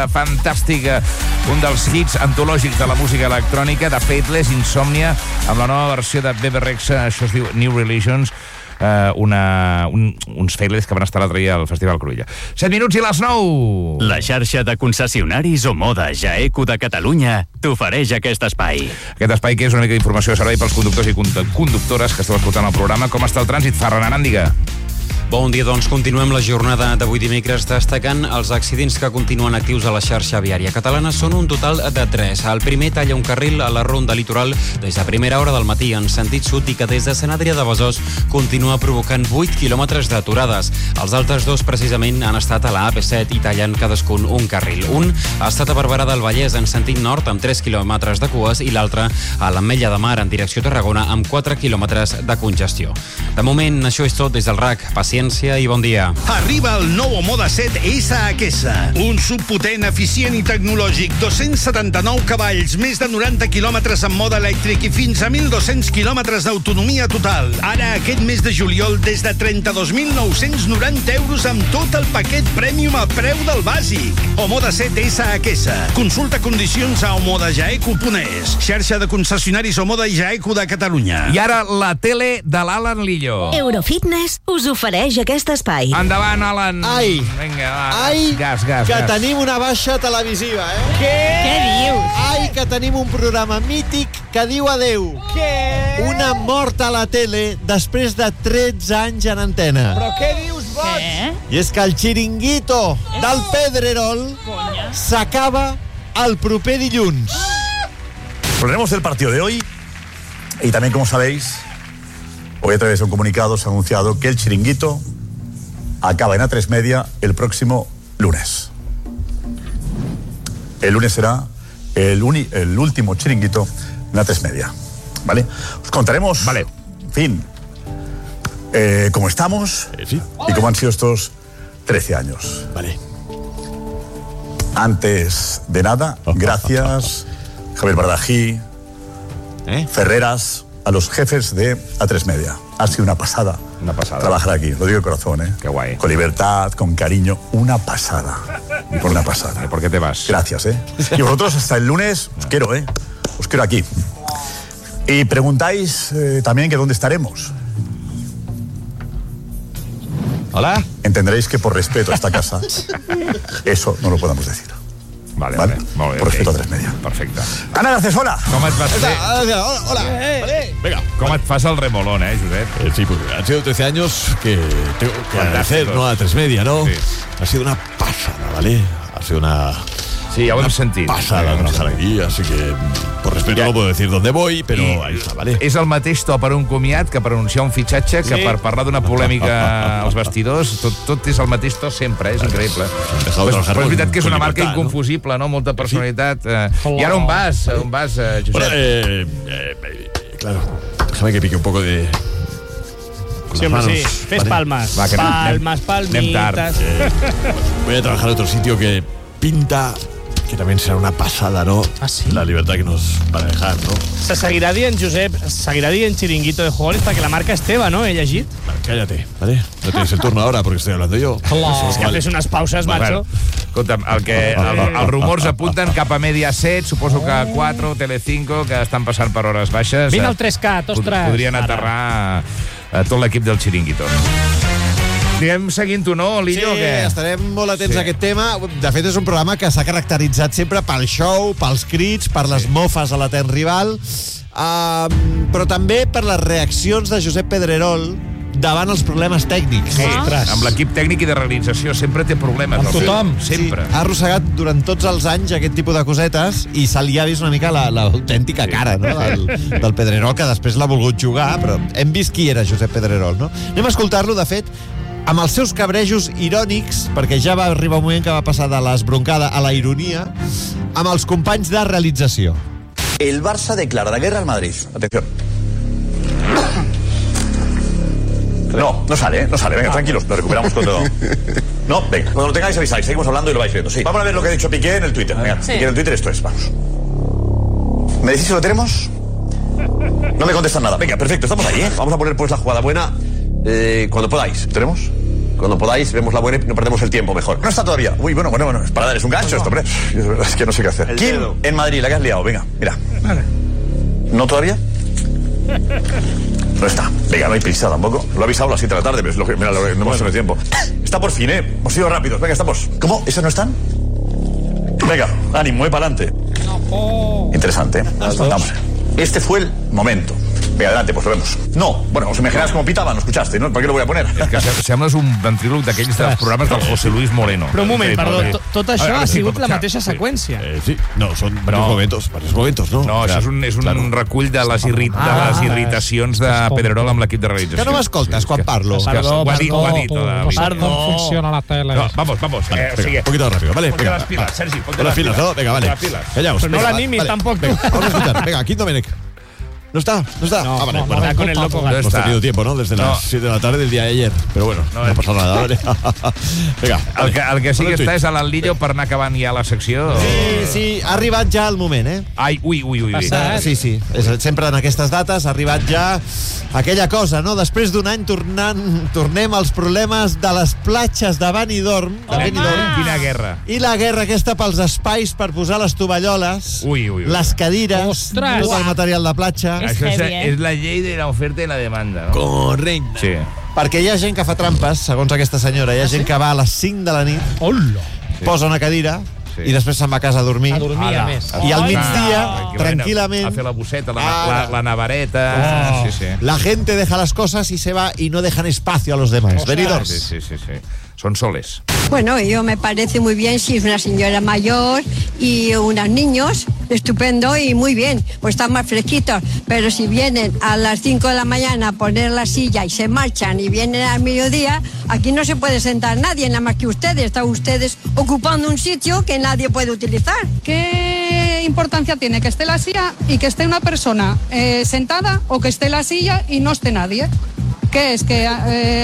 fantàstic, un dels hits antològics de la música electrònica, de Faithless, Insomnia, amb la nova versió de Bebe Rexha, això es diu New Religions, uns Faithless que van estar l'altre dia al Festival Cruïlla. 7 minuts i les 9! La xarxa de concessionaris Omoda Jaeco de Catalunya t'ofereix aquest espai. Aquest espai que és una mica d'informació de servei pels conductors i conductores que esteu escoltant el programa. Com està el trànsit? Ferran Aràndiga. Bon dia, doncs continuem la jornada d'avui dimecres destacant els accidents que continuen actius a la xarxa viària catalana. Són un total de 3. El primer talla un carril a la ronda litoral des de primera hora del matí en sentit sud i que des de Sant Adrià de Besòs continua provocant 8 quilòmetres d'aturades. Els altres dos precisament han estat a la AP7 i tallen cadascun un carril. Un ha estat a Barberà del Vallès en sentit nord amb 3 quilòmetres de cues i l'altre a l'Ametlla de Mar en direcció Tarragona amb 4 quilòmetres de congestió. De moment, això és tot des del RAC. Paciència i bon dia. Arriba el nou Omoda 7 SHS. Un subpotent, eficient i tecnològic. 279 cavalls, més de 90 quilòmetres en mode elèctric i fins a 1.200 quilòmetres d'autonomia total. Ara, aquest mes de juliol, des de 32.990 euros amb tot el paquet Premium al preu del bàsic. Omoda 7 SHS. Consulta condicions a omodajaeco.es. Xarxa de concessionaris Omoda i Jaeco de Catalunya. I ara la tele de l'Alan Lillo. Eurofitness us ofereix aquest espai. Endavant, Alan. Ai, vinga, va. ai, gas. que tenim una baixa televisiva, eh? Què dius? Ai, que tenim un programa mític que diu adeu. Què? Una mort a la tele després de 13 anys en antena. Però què dius, boig? I és que el xiringuito del Pedrerol s'acaba el proper dilluns. Hablaremos del partido de hoy y también, como sabéis, hoy a través de un comunicado se ha anunciado que el chiringuito acaba en A3 Media el próximo lunes. El lunes será el último chiringuito en A3 Media, ¿vale? Os contaremos, vale, en fin, cómo estamos y cómo han sido estos 13 años. Vale. Antes de nada, gracias Javier Bardají, Ferreras, a los jefes de A3 Media. Ha sido una pasada. Una pasada. Trabajar aquí, lo digo de corazón, ¿eh? Qué guay. Con libertad, con cariño, una pasada. Una pasada. ¿Por qué te vas? Gracias, ¿eh? Y vosotros hasta el lunes os quiero, ¿eh? Os quiero aquí. Y preguntáis también que dónde estaremos. Hola. Entenderéis que por respeto a esta casa, eso no lo podemos decir. Vale. Molt bé. Por respeto a A3 Media. Perfecte. Ana Garcés, hola. Com et vas fer? Hola. Venga. Com et fas el remolón, Josep? Sí, porque han sido 13 años que tengo que agradecer, ¿no? A A3 Media, ¿no? Sí. Ha sido una pasada, ¿vale? Ha sido una... Sí, ja ho hem sentit. Pasada trabajar aquí, así que por respeto no puedo decir dónde voy, pero ahí está, ¿vale? És el mateix to per un comiat que per anunciar un fitxatge, que per parlar d'una polèmica als vestidors. Tot és el mateix to sempre, és increïble. Però és veritat que és una marca inconfusible, no? Molta personalitat. I ara on vas, Josep? Bueno, claro, déjame que pique un poco de... Sí, hombre, sí. Fes palmas. Va, que palmas, palmitas. Voy a trabajar en otro sitio que pinta... que también serà una passada, ¿no? Ah, sí? La libertad que nos van a dejar, ¿no? Se seguirà dient, Josep, seguirà dient Chiringuito de Jugadores perquè la marca és teva, ¿no? He llegit. Vale, cállate, ¿vale? No tienes el turno ahora porque estoy hablando yo. És que fes unes pauses, macho. Escolta'm, els rumors apunten cap a Mediaset, suposo que 4, Telecinco, que estan passant per hores baixes. Vine al 3Cat, ostres. Podrien aterrar tot l'equip del Chiringuito. Anirem seguint-ho, no, Lillo, o què? Estarem molt atents a aquest tema. De fet, és un programa que s'ha caracteritzat sempre pel show, pels crits, per les mofes a l'etern rival, però també per les reaccions de Josep Pedrerol davant els problemes tècnics. Sí, amb l'equip tècnic i de realització sempre té problemes. Amb tothom. Sempre. Sí, ha arrossegat durant tots els anys aquest tipus de cosetes i se li ha vist una mica l'autèntica cara, no? del Pedrerol, que després l'ha volgut jugar, però hem vist qui era Josep Pedrerol, no? Anem a escoltar-lo, de fet, amb els seus cabrejos irònics, perquè ja va arribar un moment que va passar de l'esbroncada a la ironia, amb els companys de realització. El Barça declara la guerra al Madrid. Atención. No sale, venga, tranquilos, lo recuperamos con todo. No, venga, cuando lo tengáis avisáis, seguimos hablando y lo vais viendo, sí. Vamos a ver lo que ha dicho Piqué en el Twitter, venga, sí. Piqué en el Twitter, esto es, vamos. ¿Me decís si lo tenemos? No me contestan nada, venga, perfecto, estamos ahí, ¿eh? Vamos a poner pues la jugada buena cuando podáis. ¿Tenemos? Cuando podáis, vemos la buena y no perdemos el tiempo mejor. No está todavía. Uy, bueno, es para dar, es un gancho esto, hombre. Es que no sé qué hacer. Kim, en Madrid, la que has liado, venga, mira. Vale. ¿No todavía? No está. Venga, no hay prisa tampoco. Lo he avisado a las 7 de la tarde, pero es lo que... Mira, no hemos tenido tiempo. Está por fin, Hemos sido rápidos. Venga, estamos. ¿Cómo? ¿Esos no están? Venga, ánimo, para adelante. Interesante, Vamos. Este fue el momento. Venga, adelante, pues lo vemos. No, bueno, os imaginás cómo pitaba, no escuchaste, ¿no? ¿Para qué lo voy a poner? És que sembles un ventríloc d'aquells dels programes del José Luis Moreno. Però un moment, perdó, tot això ha sigut la mateixa seqüència. Sí, no, són varios momentos, no? No, això és un recull de les irritacions de Pedrerol amb l'equip de realització. Que no m'escoltes quan parlo. Perdó. No funciona la tele. Vamos. Un poquito rápido, ¿vale? Ponte las pilas, Sergi, ponte las pilas. ¿no? Venga, vale. Callaos. No l'animis, tampoc tu. Vamos a escuchar. Venga, Quim Domènech. ¿No está? No, vale. Está con el loco gato. Hemos tenido tiempo, ¿no? Desde las 7 de la tarde del día de ayer. Pero bueno, no ha pasado nada, ¿vale? Venga. El que sí que està és a l'Aldillo per anar acabant ja la secció. Sí, ha arribat ja el moment, Ai, ui. Sí. Sempre en aquestes dates ha arribat ja aquella cosa, no? Després d'un any tornem als problemes de les platges de Benidorm. Quina guerra. I la guerra aquesta pels espais per posar les tovalloles, les cadires, tot el material de platja. Això és la llei de l'oferta i la demanda, no? Correcte. Sí. Perquè hi ha gent que fa trampes, segons aquesta senyora. Hi ha gent que va a les 5 de la nit, posa una cadira i després se'n va a casa a dormir. A dormir, a més. I al migdia, tranquil·lament... A fer la bosseta, la navareta... Sí. La gente deja las cosas y se va y no dejan espacio a los demás. Benidorm. Sí. Son soles. Bueno, yo me parece muy bien si es una señora mayor y unos niños, estupendo y muy bien, pues están más fresquitos. Pero si vienen a las 5 de la mañana a poner la silla y se marchan y vienen al mediodía, aquí no se puede sentar nadie, nada más que ustedes. Están ustedes ocupando un sitio que nadie puede utilizar. ¿Qué importancia tiene que esté la silla y que esté una persona sentada o que esté la silla y no esté nadie? ¿Qué es? ¿Que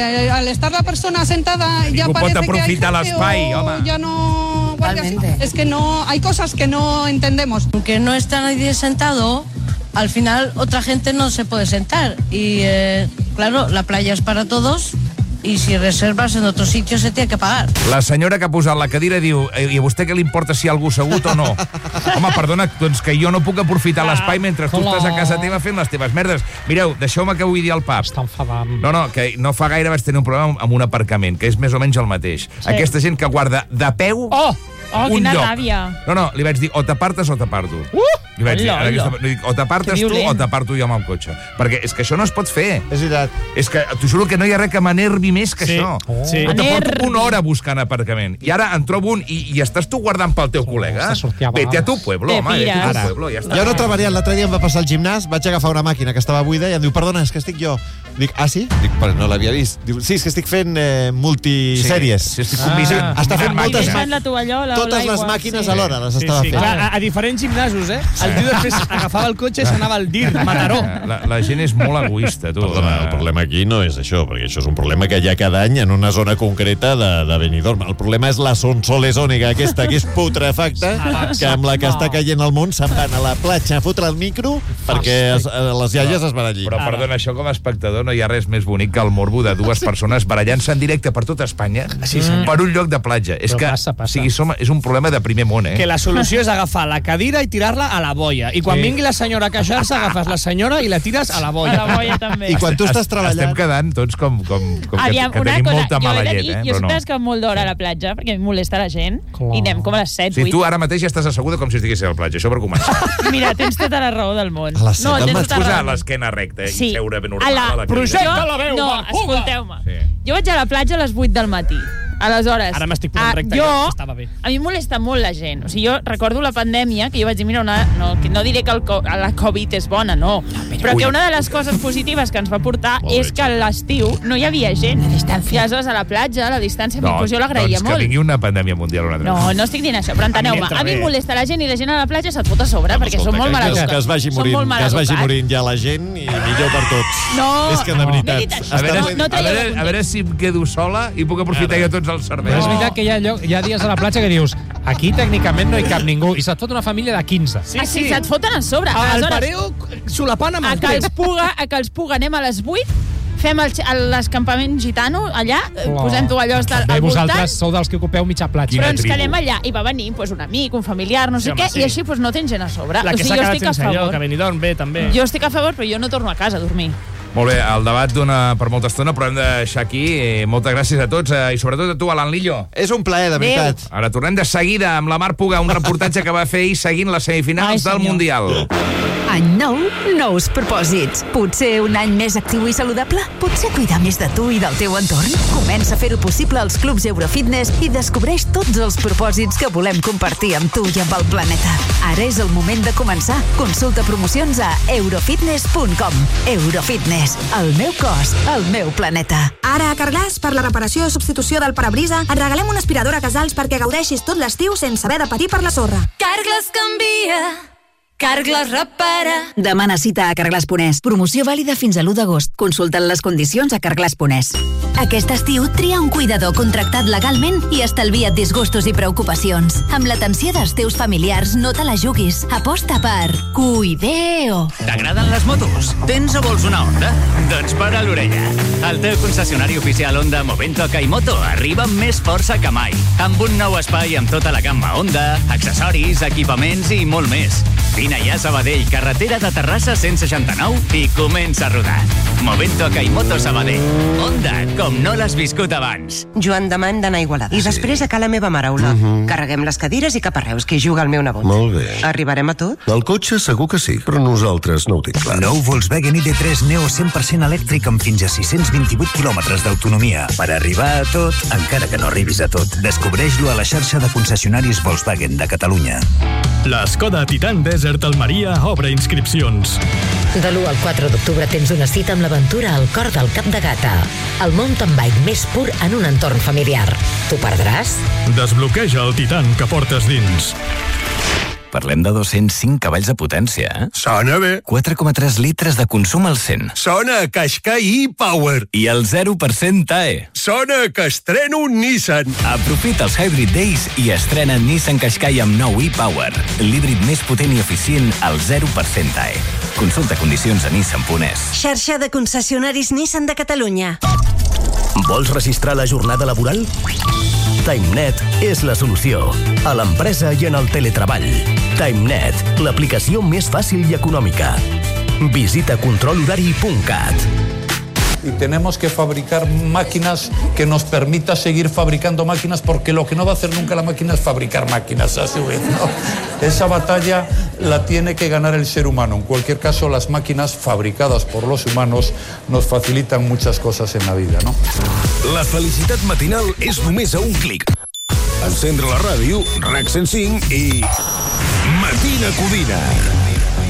al estar la persona sentada ya parece que hay gente o ya no... Es que no... Hay cosas que no entendemos. Aunque no está nadie sentado, al final otra gente no se puede sentar. Y claro, la playa es para todos y si reservas en otro sitio se tiene que pagar. La senyora que ha posat la cadira diu: i a vostè què li importa si hi ha algú assegut o no? Home, perdona, doncs que jo no puc aprofitar l'espai mentre tu estàs a casa teva fent les teves merdes. Mireu, deixeu-me que vull dir al pub. Està enfadant. No, que no fa gaire vaig tenir un problema amb un aparcament, que és més o menys el mateix. Sí. Aquesta gent que guarda de peu un quina lloc. ràbia. No, li vaig dir, o t'apartes o t'aparto. Li vaig dir, o t'apartes tu o t'aparto jo amb el cotxe. Perquè és que això no es pot fer. És veritat. És que t'ho juro que no hi ha res que m'enervi més que això. Sí. Te porto una hora buscant aparcament. I ara en trobo un i estàs tu guardant pel teu col·lega. Vete a tu pueblo, home. Vete a tu pueblo, ja està. Jo no treballant, l'altre dia em va passar al gimnàs, vaig agafar una màquina que estava buida i em diu, perdona, és que estic jo. Dic, sí? Dic, però no l'havia vist. Diu, sí, és que estic fent multisèries. Sí, estic combinant. Està fent moltes... Totes les màquines alhora les estava fent. Clar, a diferents gimnasos, El tio després agafava el cotxe i s'anava al DIR, Mataró. La gent és molt egoista, tu. Perdona, el problema aquí no és això, perquè això és un problema que hi ha cada any en una zona concreta de Benidorm. El problema és la sonsolesònica aquesta, que és putrefacta, que amb la que està caient el món se'n van a la platja a fotre el micro perquè les iaies es van allí. Però perdona, això com a espectador no hi ha res més bonic que el morbo de dues persones barallant-se en directe per tota Espanya per un lloc de platja. És que és un problema de primer món, Que la solució és agafar la cadira i tirar-la a la boia. I quan vingui la senyora a queixar-se, agafes la senyora i la tires a la boia. A la boia també. I quan tu estàs treballant... Estem quedant tots com Aviam, que tenim molta mala llet, Jo sempre estic molt d'hora a la platja, perquè em molesta la gent, i anem com a les 7, 8. Si tu ara mateix ja estàs asseguda com si estiguessis a la platja, això per començar. Mira, tens tota la raó del món. A les 7 del matí. Posar l'esquena recta i seure ben normal a la Projecta la veu, No, escolteu-me. Jo vaig a la platja a les 8 del matí. Aleshores, ara m'estic posant recte, estava bé. A mi em molesta molt la gent. O sigui, jo recordo la pandèmia, que jo vaig dir, mira, no diré que la Covid és bona, no. Però que una de les coses positives que ens va portar és que a l'estiu no hi havia gent. I aleshores a la platja, la distància, jo l'agraïa molt. Que vingui una pandèmia mundial una altra. No estic dient això, però enteneu-me. A mi em molesta la gent i la gent a la platja se't fot a sobre, perquè són molt maleducats. Que es vagi morint ja la gent i millor per tots. No, és que de veritat. A veure si em quedo sola i puc aprofitar jo tots els serveis. Però és veritat que hi ha dies a la platja que dius, aquí tècnicament no hi cap ningú, i se't fot una família de 15. Sí, se't foten a sobre. El pareo solapant amb els a que els puga anem a les 8, fem l'escampament gitano allà, posem tovallols al voltant. Vosaltres sou dels que ocupeu mitja platja. Però ens quedem allà i va venir un amic, un familiar, no sé què, i així no tens gent a sobre. La que s'ha quedat sense lloc, a Benidorm, bé, també. Jo estic a favor, però jo no torno a casa a dormir. Molt bé, el debat dona per molta estona, però hem de deixar aquí. Moltes gràcies a tots, i sobretot a tu, Alan Lillo. És un plaer, de veritat. Ara tornem de seguida amb la Mar Puga, un reportatge que va fer ahir seguint les semifinals del Mundial. Any nou, nous propòsits. Potser un any més actiu i saludable? Potser cuidar més de tu i del teu entorn? Comença a fer-ho possible als clubs Eurofitness i descobreix tots els propòsits que volem compartir amb tu i amb el planeta. Ara és el moment de començar. Consulta promocions a eurofitness.com. Eurofitness. El meu cos, el meu planeta. Ara a Carglass, per la reparació o substitució del parabrisa, et regalem una aspiradora Casals perquè gaudeixis tot l'estiu sense haver de patir per la sorra. Carglass canvia. Carglass repara. Demana cita a Carglass.es. Promoció vàlida fins a l'1 d'agost. Consulta't les condicions a Carglass.es. Aquest estiu tria un cuidador contractat legalment i estalvia't disgustos i preocupacions. Amb l'atenció dels teus familiars no te la juguis. Aposta per Cuideo. T'agraden les motos? Tens o vols una Honda? Doncs para l'orella. El teu concessionari oficial Honda Movento Kaimoto arriba amb més força que mai. Amb un nou espai amb tota la gamma Honda, accessoris, equipaments i molt més. Vine ja a Sabadell, carretera de Terrassa 169 i comença a rodar. Movento Kaimoto Sabadell. Honda, com no l'has viscut abans. Joan Damant d'anar a Igualada. I després a la meva mare, Olot. Carreguem les cadires i cap a Reus, que hi juga el meu nebot. Molt bé. Arribarem a tot? El cotxe segur que sí, però nosaltres no ho tinc clar. Nou Volkswagen ID3 Neo 100% elèctric amb fins a 628 quilòmetres d'autonomia. Per arribar a tot, encara que no arribis a tot, descobreix-lo a la xarxa de concessionaris Volkswagen de Catalunya. La Skoda Titan Desert Almeria obre inscripcions. De l'1 al 4 d'octubre tens una cita amb l'aventura al cor del Cap de Gata. El mountain bike més pur en un entorn familiar. T'ho perdràs? Desbloqueja el Titan que portes dins. Parlem de 205 cavalls de potència, eh? Sona bé. 4,3 litres de consum al 100. Sona a Qashqai e-Power. I el 0% TAE. Sona que estreno un Nissan. Aprofita els Hybrid Days i estrena Nissan Qashqai amb nou e-Power. L'híbrid més potent i eficient al 0% TAE. Consulta condicions a nissan.es. Xarxa de concessionaris Nissan de Catalunya. Vols registrar la jornada laboral? TimeNet és la solució. A l'empresa i en el teletreball. TimeNet, l'aplicació més fàcil i econòmica. Visita controlhorari.cat. Y tenemos que fabricar máquinas que nos permita seguir fabricando máquinas, porque lo que no va a hacer nunca la máquina es fabricar máquinas a su vez, ¿no? Esa batalla la tiene que ganar el ser humano. En cualquier caso, las máquinas fabricadas por los humanos nos facilitan muchas cosas en la vida, ¿no? La felicitat matinal és només a un clic. Encendre la ràdio, RAC 105 i... Matina Codina.